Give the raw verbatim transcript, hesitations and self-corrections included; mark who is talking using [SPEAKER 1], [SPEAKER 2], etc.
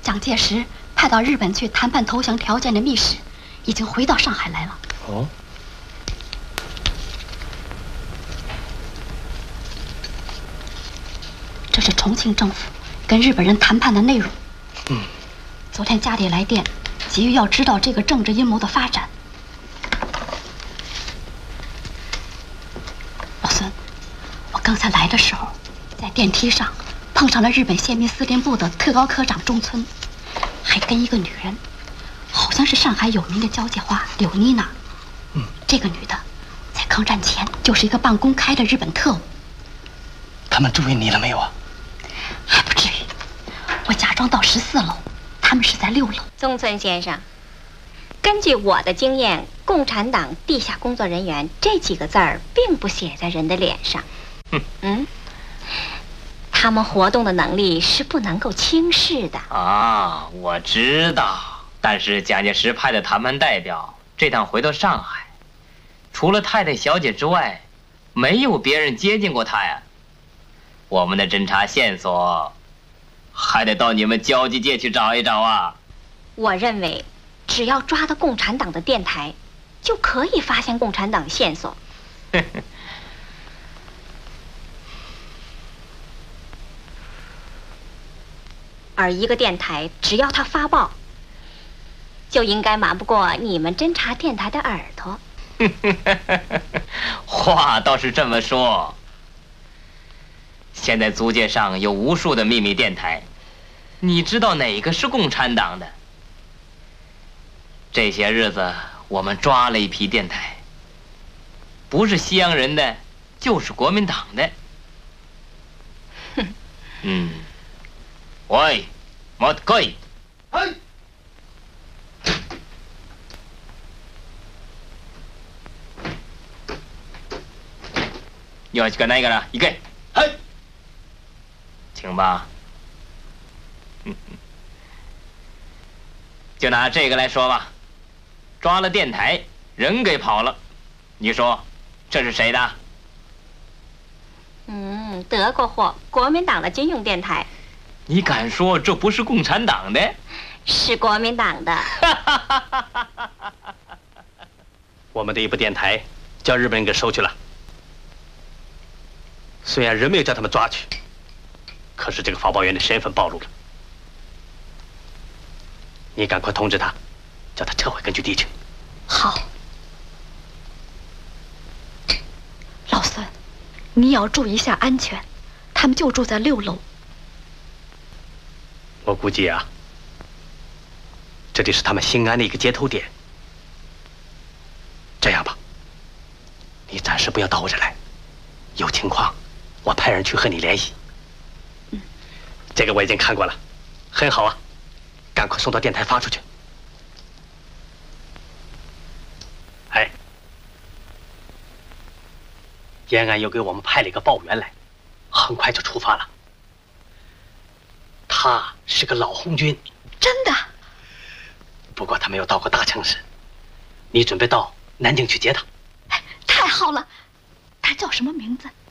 [SPEAKER 1] 蒋介石派到日本去谈判投降条件的密使，已经回到上海来了。
[SPEAKER 2] 哦，
[SPEAKER 1] 这是重庆政府跟日本人谈判的内容。
[SPEAKER 2] 嗯，
[SPEAKER 1] 昨天家里来电，急于要知道这个政治阴谋的发展。老孙，我刚才来的时候，在电梯上碰上了日本宪兵司令部的特高科长中村，还跟一个女人，好像是上海有名的交际花柳妮娜。
[SPEAKER 2] 嗯，
[SPEAKER 1] 这个女的在抗战前就是一个办公开的日本特务。
[SPEAKER 2] 他们注意你了没有啊？
[SPEAKER 1] 还不至于，我假装到十四楼，他们是在六楼。
[SPEAKER 3] 中村先生，根据我的经验，共产党地下工作人员这几个字儿并不写在人的脸上。
[SPEAKER 4] 哼，
[SPEAKER 3] 嗯，他们活动的能力是不能够轻视的。
[SPEAKER 4] 啊，我知道。但是蒋介石派的谈判代表这趟回到上海，除了太太小姐之外，没有别人接近过他呀。我们的侦查线索还得到你们交际界去找一找啊。
[SPEAKER 3] 我认为，只要抓到共产党的电台，就可以发现共产党的线索。而一个电台，只要它发报，就应该瞒不过你们侦察电台的耳朵。
[SPEAKER 4] 话倒是这么说。现在租界上有无数的秘密电台，你知道哪个是共产党的？这些日子我们抓了一批电台，不是西洋人的，就是国民党的。
[SPEAKER 3] 哼，
[SPEAKER 4] 嗯，喂，莫该。
[SPEAKER 2] 哎。
[SPEAKER 4] よしかないから行け。
[SPEAKER 2] はい。
[SPEAKER 4] 请吧。就拿这个来说吧，抓了电台，人给跑了，你说这是谁的？
[SPEAKER 3] 嗯，德国货，国民党的军用电台。
[SPEAKER 4] 你敢说这不是共产党的？
[SPEAKER 3] 是国民党的。
[SPEAKER 2] 我们的一部电台叫日本人给收去了。虽然人没有叫他们抓去，可是这个发报员的身份暴露了。你赶快通知他，叫他撤回根据地去。
[SPEAKER 1] 好。老孙，你也要注意一下安全，他们就住在六楼。
[SPEAKER 2] 我估计啊，这里是他们兴安的一个接头点。这样吧，你暂时不要到我这来，有情况我派人去和你联系。
[SPEAKER 1] 嗯，
[SPEAKER 2] 这个我已经看过了，很好啊，赶快送到电台发出去。哎，延安又给我们派了一个报员来，很快就出发了。他是个老红军。
[SPEAKER 1] 真的？
[SPEAKER 2] 不过他没有到过大城市。你准备到南京去接他？
[SPEAKER 1] 哎，太好了！他叫什么名字？